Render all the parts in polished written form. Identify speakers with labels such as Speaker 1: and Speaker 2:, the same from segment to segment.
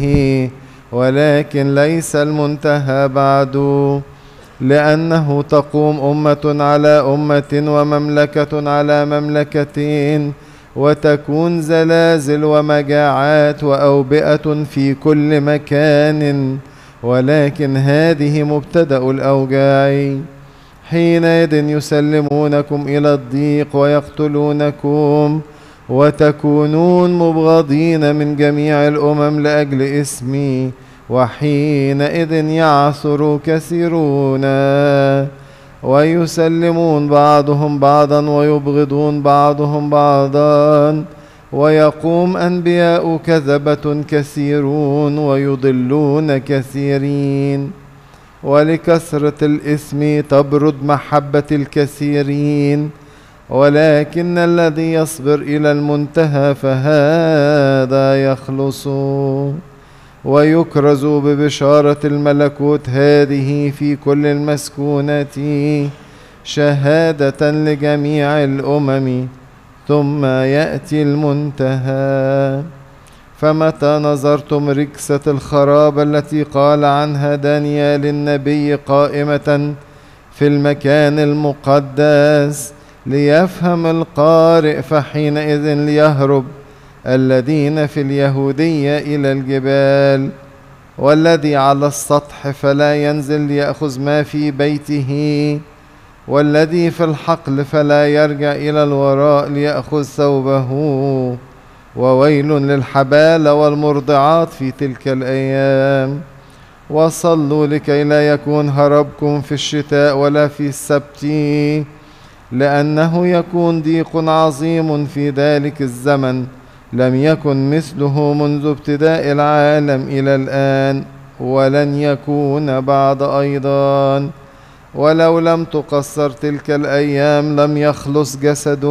Speaker 1: ولكن ليس المنتهى بعد، لأنه تقوم أمة على أمة ومملكة على مملكة، وتكون زلازل ومجاعات وأوبئة في كل مكان، ولكن هذه مبتدأ الأوجاع. حينئذ يسلمونكم إلى الضيق ويقتلونكم، وتكونون مبغضين من جميع الأمم لأجل اسمي، وحينئذ يعثر كثيرون، ويسلمون بعضهم بعضا ويبغضون بعضهم بعضا، ويقوم أنبياء كذبة كثيرون ويضلون كثيرين، ولكثرة الإثم تبرد محبة الكثيرين، ولكن الذي يصبر إلى المنتهى فهذا يخلص. ويكرز ببشارة الملكوت هذه في كل المسكونة شهادة لجميع الأمم، ثم يأتي المنتهى. فمتى نظرتم ركسة الخراب التي قال عنها دانيال النبي قائمة في المكان المقدس ليفهم القارئ، فحينئذ ليهرب الذين في اليهودية إلى الجبال، والذي على السطح فلا ينزل ليأخذ ما في بيته، والذي في الحقل فلا يرجع إلى الوراء ليأخذ ثوبه. وويل للحبال والمرضعات في تلك الأيام. وصلوا لكي لا يكون هربكم في الشتاء ولا في السبت، لأنه يكون ضيق عظيم في ذلك الزمن لم يكن مثله منذ ابتداء العالم إلى الآن، ولن يكون بعد أيضا. ولو لم تقصر تلك الأيام لم يخلص جسد،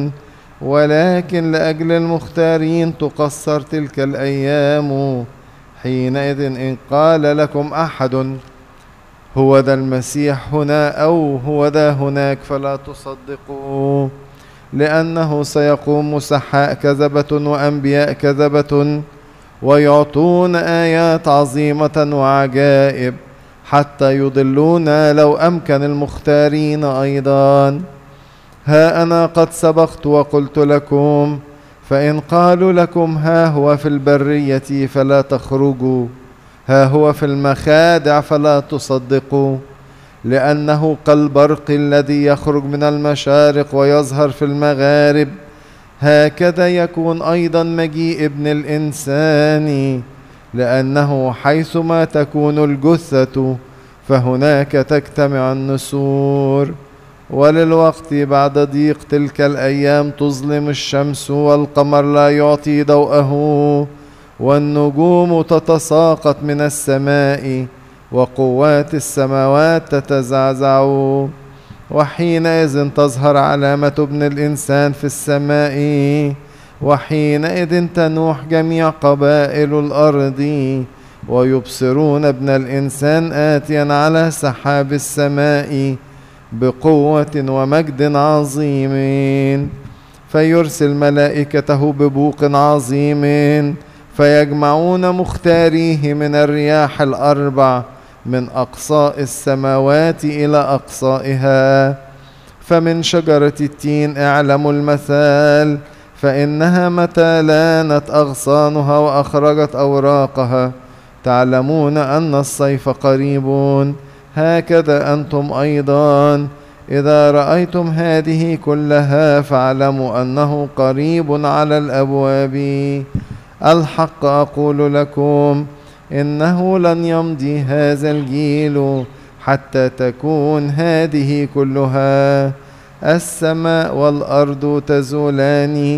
Speaker 1: ولكن لأجل المختارين تقصر تلك الأيام. حينئذ إن قال لكم أحد هو ذا المسيح هنا أو هو ذا هناك فلا تصدقوا، لأنه سيقوم مسحاء كذبة وأنبياء كذبة، ويعطون آيات عظيمة وعجائب حتى يضلون لو أمكن المختارين أيضا. ها أنا قد سبقت وقلت لكم، فإن قالوا لكم ها هو في البرية فلا تخرجوا، ها هو في المخادع فلا تصدقوا، لأنه كالبرق الذي يخرج من المشارق ويظهر في المغارب، هكذا يكون أيضا مجيء ابن الإنسان. لأنه حيثما تكون الجثة فهناك تجتمع النسور. وللوقت بعد ضيق تلك الأيام تظلم الشمس والقمر لا يعطي ضوءه، والنجوم تتساقط من السماء، وقوات السماوات تتزعزع. وحينئذ تظهر علامة ابن الإنسان في السماء، وحينئذ تنوح جميع قبائل الأرض، ويبصرون ابن الإنسان آتيا على سحاب السماء بقوة ومجد عظيم، فيرسل ملائكته ببوق عظيم، فيجمعون مختاريه من الرياح الأربع من أقصاء السماوات إلى أقصائها. فمن شجرة التين اعلموا المثال، فإنها متى لانت أغصانها وأخرجت أوراقها تعلمون أن الصيف قريب. هكذا أنتم أيضا إذا رأيتم هذه كلها فاعلموا أنه قريب على الأبواب. الحق أقول لكم إنه لن يمضي هذا الجيل حتى تكون هذه كلها. السماء والأرض تزولان